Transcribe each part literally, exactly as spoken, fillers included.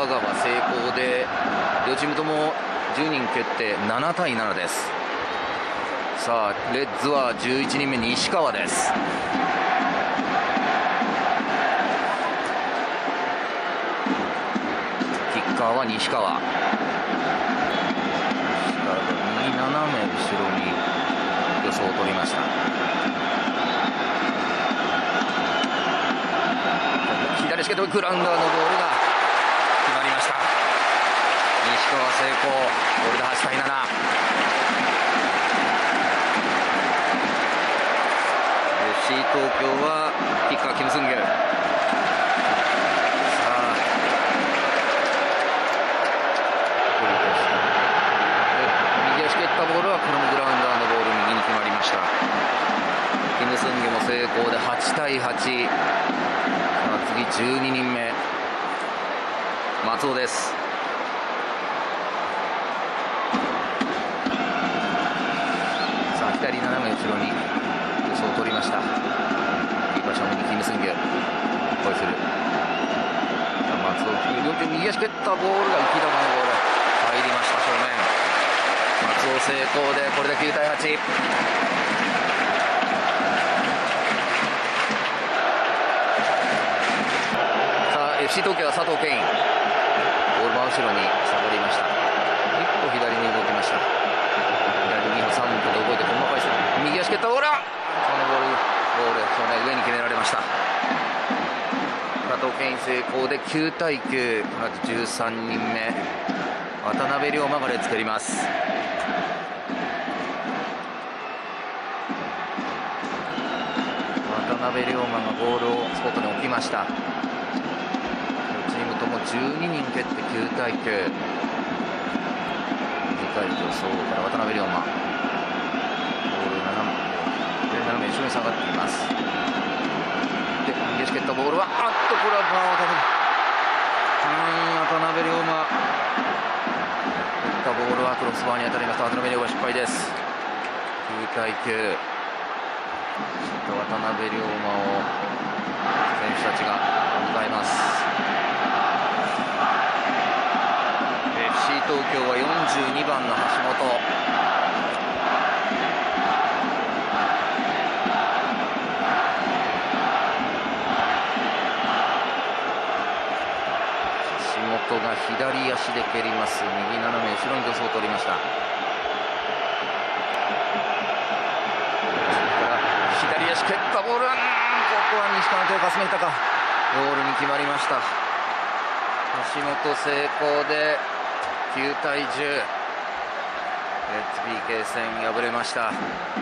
中川成功で両チームともじゅうにん蹴ってななたいななです。さあレッズはじゅういちにんめ西川です。キッカーは西川。右斜め後ろに予想を取りました。左足蹴ってグラウンダーのボールが決まりました。西川成功、これではちたいなな。 エフシー 東京はキッカーキム・スンギュ。さあ右足蹴ったボールはこれもグラウンダーのボール右に決まりました。キム・スンギュも成功ではちたいはち。次じゅうににんめ松尾です。さあ左斜め後ろに予想を取りました。キーパー正面にキム・スンギュホイッスル。松尾右足蹴ったボールが浮き球のボール入りました。正面松尾成功でこれできゅうたいはち。エフシー 東京は佐藤健、ボール真後ろに下がりました。一歩左に動きました。左に歩さん歩で動いて細かいです。右足蹴ったボール、このボールボール正面上に決められました。佐藤健成功できゅうたいきゅう。まずじゅうさんにんめ渡辺龍馬がレッズ蹴ります。渡辺龍馬がボールを外に置きました。じゅうににん蹴ってきゅうたいきゅう。次回予想から渡辺龍馬、ボール斜め斜め後ろに下がっています。で右足蹴ったボールはあっとこれは渡辺、うん渡辺龍馬蹴ったボールはクロスバーに当たりました。渡辺龍馬失敗です。きゅうたいきゅう。渡辺龍馬を選手たちが迎えます。東京はよんじゅうにばんの橋本。橋本が左足で蹴ります。右斜め後ろに助走を取りました。左足蹴ったボール、ここは西川の手をかすめたか。ゴールに決まりました。橋本成功できゅうたいじゅう。レッズ ピーケー 戦敗れました。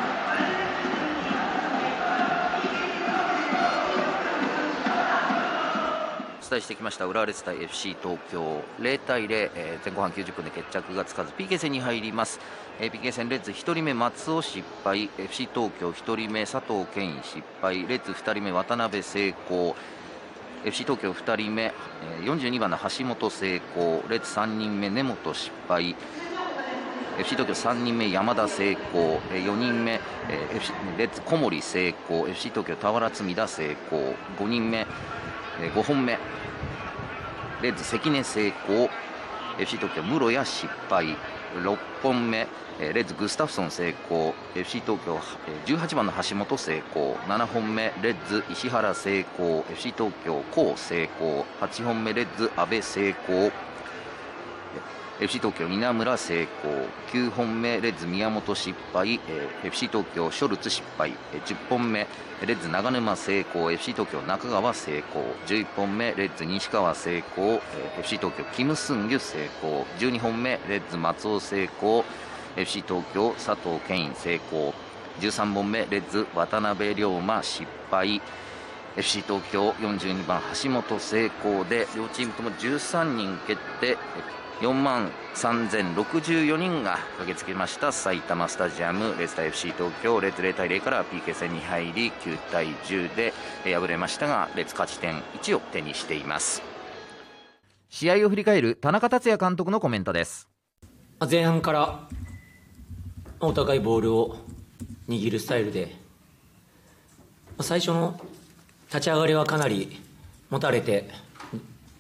お伝えしてきました浦和レッズ対 エフシー 東京ゼロたいゼロ、えー、前後半きゅうじゅっぷんで決着がつかず ピーケー 戦に入ります。えー、ピーケー 戦レッズひとりめ松尾失敗、 エフシー 東京ひとりめ佐藤健失敗、レッズふたりめ渡辺成功、エフシー 東京ふたりめよんじゅうにばんの橋本成功、レッズさんにんめ根本失敗、 エフシー 東京さんにんめ山田成功、よにんめ エフシー レッズ小森成功、 エフシー 東京俵積田成功、ごにんめごほんめレッズ関根成功、 エフシー 東京室谷失敗、ろっぽんめレッズグスタフソン成功、 エフシー 東京じゅうはちばんの橋本成功、ななほんめレッズ石原成功、 エフシー 東京高成功、はちほんめレッズ阿部成功、 エフシー 東京稲村成功、きゅうほんめレッズ宮本失敗、 エフシー 東京ショルツ失敗、じゅっぽんめレッズ長沼成功、 エフシー 東京中川成功、じゅういっぽんめレッズ西川成功、 エフシー 東京キム・スンギュ成功、じゅうにほんめレッズ松尾成功、 エフシー 東京佐藤健成功、じゅうさんぼんめレッズ渡辺龍馬失敗、 エフシー 東京よんじゅうにばん橋本成功で両チームともじゅうさんにん蹴ってよんまんさんぜんろくじゅうよにんが駆けつけました埼玉スタジアム。レッズ対 エフシー 東京、レッズゼロたいゼロから ピーケー 戦に入りきゅうたいじゅうで敗れましたが、レッズ勝ち点いちを手にしています。試合を振り返る田中達也監督のコメントです。 前半からお互いボールを握るスタイルで、最初の立ち上がりはかなり持たれて